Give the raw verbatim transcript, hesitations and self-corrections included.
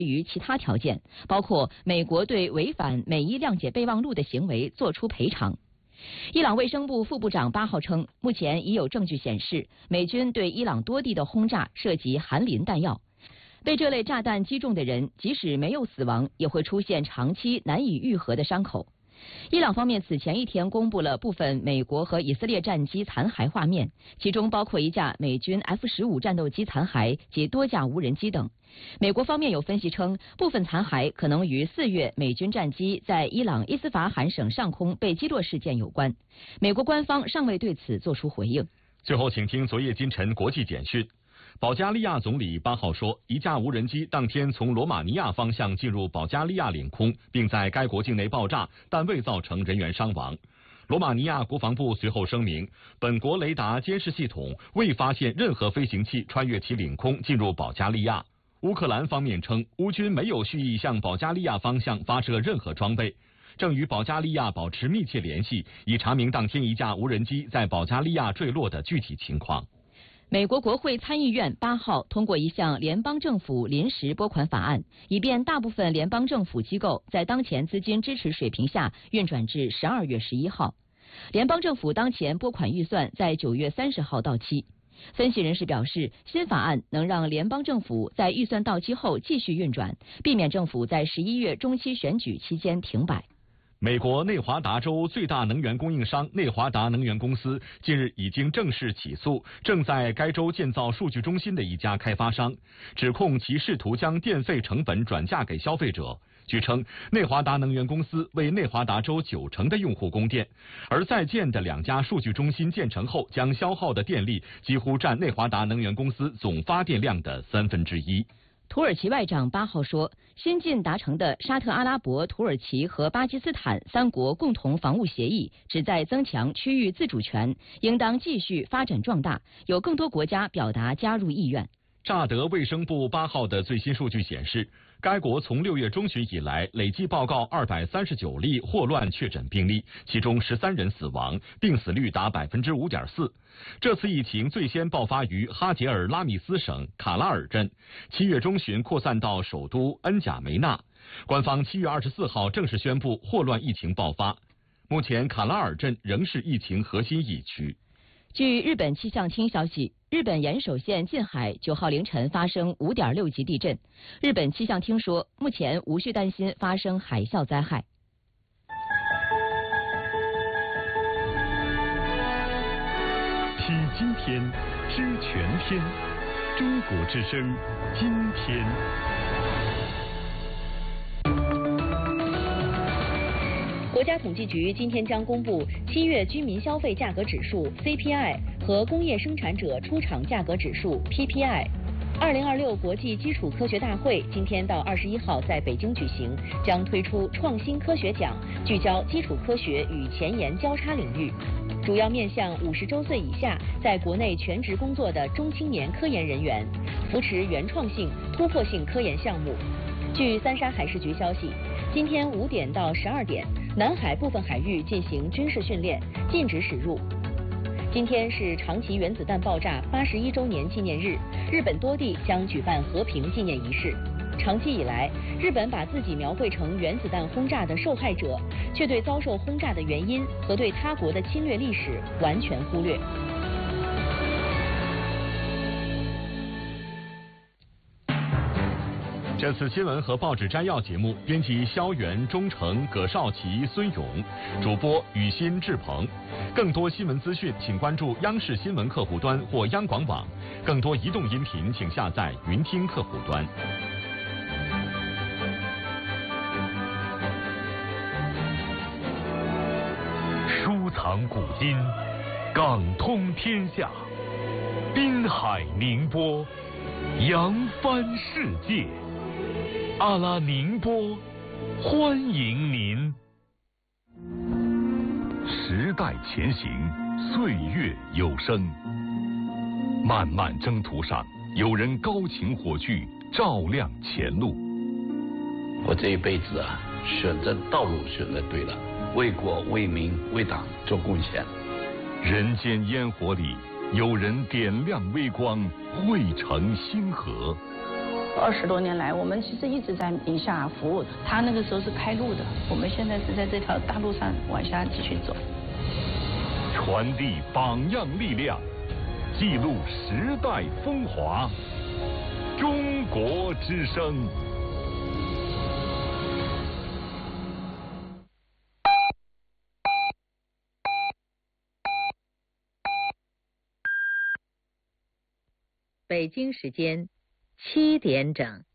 于其他条件，包括美国对违反美伊谅解备忘录的行为作出赔偿。伊朗卫生部副部长八号称，目前已有证据显示，美军对伊朗多地的轰炸涉及含磷弹药。被这类炸弹击中的人，即使没有死亡，也会出现长期难以愈合的伤口。伊朗方面此前一天公布了部分美国和以色列战机残骸画面，其中包括一架美军 F 十五 战斗机残骸及多架无人机等。美国方面有分析称，部分残骸可能与四月美军战机在伊朗伊斯法罕省上空被击落事件有关。美国官方尚未对此作出回应。 最后，请听昨夜今晨国际简讯。保加利亚总理八号说，一架无人机当天从罗马尼亚方向进入保加利亚领空，并在该国境内爆炸，但未造成人员伤亡。罗马尼亚国防部随后声明，本国雷达监视系统未发现任何飞行器穿越其领空进入保加利亚。乌克兰方面称，乌军没有蓄意向保加利亚方向发射任何装备，正与保加利亚保持密切联系，以查明当天一架无人机在保加利亚坠落的具体情况。 美国国会参议院八号通过一项联邦政府临时拨款法案，以便大部分联邦政府机构在当前资金支持水平下运转至十二月十一号。联邦政府当前拨款预算在九月三十号到期。分析人士表示，新法案能让联邦政府在预算到期后继续运转，避免政府在十一月中期选举期间停摆。 美国内华达州最大能源供应商内华达能源公司近日已经正式起诉正在该州建造数据中心的一家开发商，指控其试图将电费成本转嫁给消费者。据称，内华达能源公司为内华达州九成的用户供电，而在建的两家数据中心建成后将消耗的电力几乎占内华达能源公司总发电量的三分之一。 土耳其外长八号说，新近达成的沙特阿拉伯、土耳其和巴基斯坦三国共同防务协议旨在增强区域自主权，应当继续发展壮大，有更多国家表达加入意愿。 乍得卫生部八号的最新数据显示，该国从六月中旬以来累计报告二百三十九例霍乱确诊病例，其中十三人死亡，病死率达百分之五点四。这次疫情最先爆发于哈杰尔拉米斯省卡拉尔镇，七月中旬扩散到首都恩贾梅纳。官方七月二十四号正式宣布霍乱疫情爆发。目前卡拉尔镇仍是疫情核心疫区。 据日本气象厅消息，日本岩手县近海九号凌晨发生五点六级地震。日本气象厅说，目前无需担心发生海啸灾害。 听今天，知全天，中国之声，今天。 国家统计局今天将公布七月居民消费价格指数 C P I 和工业生产者出厂价格指数 P P I。二零二六国际基础科学大会今天到二十一号在北京举行，将推出创新科学奖，聚焦基础科学与前沿交叉领域，主要面向五十周岁以下在国内全职工作的中青年科研人员，扶持原创性、突破性科研项目。据三沙海事局消息，今天五点到十二点，南海部分海域进行军事训练，禁止驶入。今天是长崎原子弹爆炸八十一周年纪念日，日本多地将举办和平纪念仪式。长期以来，日本把自己描绘成原子弹轰炸的受害者，却对遭受轰炸的原因和对他国的侵略历史完全忽略。 这次新闻和报纸摘要节目，编辑肖元、钟诚、葛少奇、孙勇，主播雨欣、志鹏。更多新闻资讯，请关注央视新闻客户端或央广网。更多移动音频，请下载云听客户端。 书藏古今，港通天下，滨海宁波，扬帆世界。阿拉宁波，欢迎您。时代前行，岁月有声。漫漫征途上，有人高擎火炬，照亮前路。 我这一辈子啊，选择道路选择对了，为国为民为党做贡献。 人间烟火里，有人点亮微光，汇成星河。 二十多年来，我们其实一直在宁夏服务。他那个时候是开路的，我们现在是在这条大路上往下继续走。 传递榜样力量，记录时代风华。中国之声。 北京时间七点整。